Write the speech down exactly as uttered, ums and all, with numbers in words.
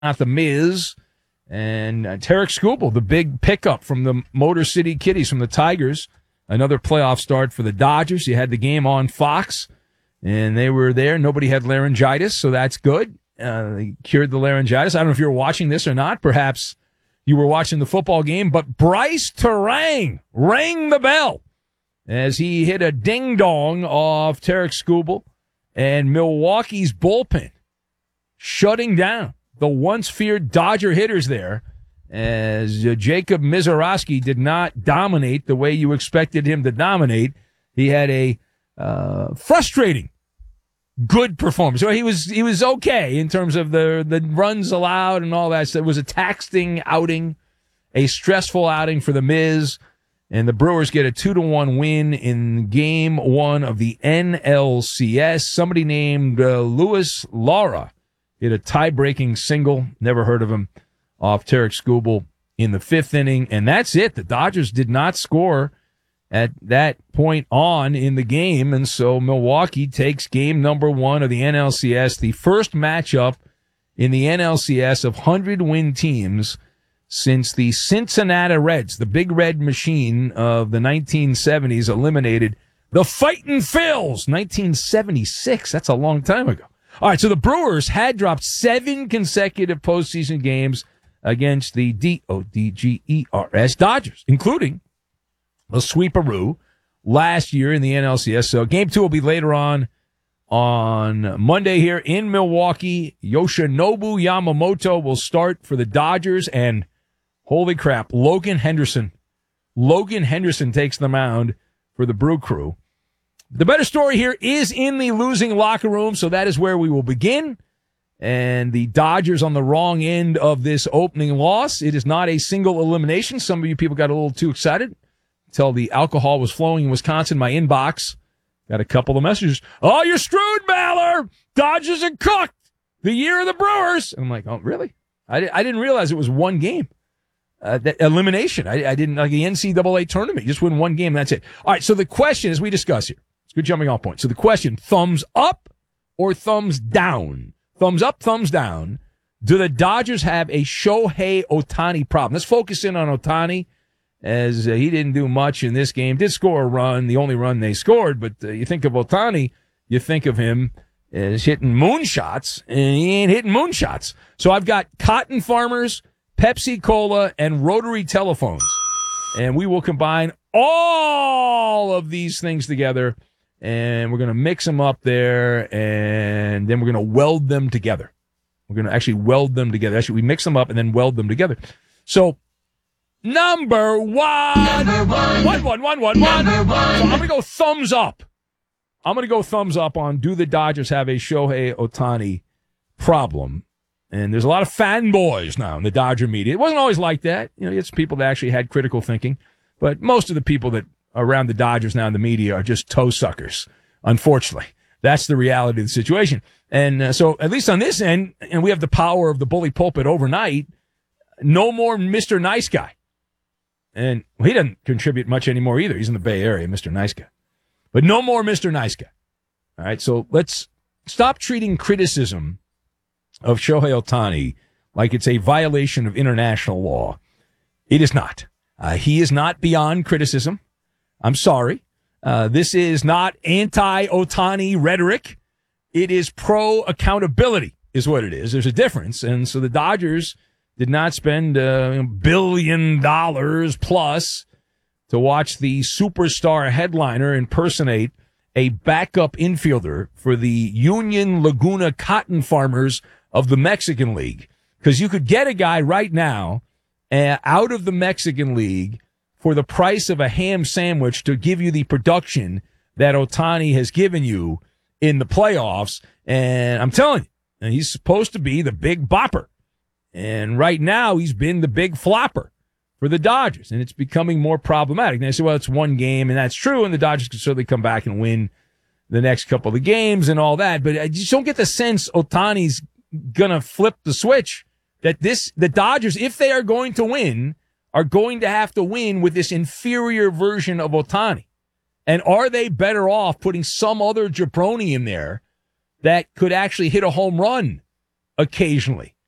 not the Miz. And uh, Tarek Skubal, the big pickup from the Motor City Kitties, from the Tigers. Another playoff start for the Dodgers. You had the game on Fox, and they were there. Nobody had laryngitis, so that's good. Uh, they cured the laryngitis. I don't know if you were watching this or not. Perhaps you were watching the football game, but Bryce Terang rang the bell as he hit a ding-dong off Tarek Skubal, and Milwaukee's bullpen shutting down the once feared Dodger hitters there, as uh, Jacob Misiorowski did not dominate the way you expected him to dominate. He had a uh, frustrating good performance. So he was he was okay in terms of the the runs allowed and all that. So it was a taxing outing, a stressful outing for the Miz, and the Brewers get a two to one win in game one of the N L C S. Somebody named uh, Luis Lara hit a tie-breaking single, never heard of him, off Tarek Skubal in the fifth inning, and that's it. The Dodgers did not score at that point on in the game, and so Milwaukee takes game number one of the N L C S, the first matchup in the N L C S of one hundred win teams since the Cincinnati Reds, the big red machine of the nineteen seventies, eliminated the Fightin' Phils, nineteen seventy-six. That's a long time ago. All right, so the Brewers had dropped seven consecutive postseason games against the D O D G E R S Dodgers, including a sweeperoo last year in the N L C S. So game two will be later on on Monday here in Milwaukee. Yoshinobu Yamamoto will start for the Dodgers, and holy crap, Logan Henderson. Logan Henderson takes the mound for the Brew Crew. The better story here is in the losing locker room, so that is where we will begin. And the Dodgers on the wrong end of this opening loss. It is not a single elimination. Some of you people got a little too excited until the alcohol was flowing in Wisconsin. My inbox got a couple of messages. Oh, you're screwed, Baller. Dodgers are cooked. The year of the Brewers. I'm like, oh, really? I, I didn't realize it was one game. Uh, that elimination. I, I didn't, like the N C double A tournament. You just win one game, that's it. All right, so the question, as we discuss here, it's a good jumping off point. So the question, thumbs up or thumbs down? Thumbs up, thumbs down. Do the Dodgers have a Shohei Ohtani problem? Let's focus in on Ohtani, as uh, he didn't do much in this game. Did score a run, the only run they scored, but uh, you think of Ohtani, you think of him as hitting moonshots, and he ain't hitting moonshots. So I've got cotton farmers, Pepsi Cola, and rotary telephones. And we will combine all of these things together, and we're going to mix them up there, and then we're going to weld them together. We're going to actually weld them together. Actually, we mix them up and then weld them together. So, number one. Number one. One, one, one, one, one. Number one. So I'm going to go thumbs up. I'm going to go thumbs up on, do the Dodgers have a Shohei Ohtani problem? And there's a lot of fanboys now in the Dodger media. It wasn't always like that. You know, it's people that actually had critical thinking. But most of the people that are around the Dodgers now in the media are just toe suckers, unfortunately. That's the reality of the situation. And uh, so at least on this end, and we have the power of the bully pulpit overnight, no more Mister Nice Guy. And well, he doesn't contribute much anymore either. He's in the Bay Area, Mister Nice Guy. But no more Mister Nice Guy. All right, so let's stop treating criticism of Shohei Ohtani like it's a violation of international law. It is not. Uh, he is not beyond criticism. I'm sorry. Uh, this is not anti-Ohtani rhetoric. It is pro-accountability is what it is. There's a difference. And so the Dodgers did not spend a uh, billion dollars plus to watch the superstar headliner impersonate a backup infielder for the Union Laguna Cotton Farmers of the Mexican League. Because you could get a guy right now uh, out of the Mexican League for the price of a ham sandwich to give you the production that Ohtani has given you in the playoffs. And I'm telling you, he's supposed to be the big bopper. And right now, he's been the big flopper for the Dodgers. And it's becoming more problematic. And they say, well, it's one game, and that's true. And the Dodgers can certainly come back and win the next couple of games and all that. But I just don't get the sense Ohtani's going to flip the switch that this, the Dodgers, if they are going to win, are going to have to win with this inferior version of Ohtani. And are they better off putting some other jabroni in there that could actually hit a home run occasionally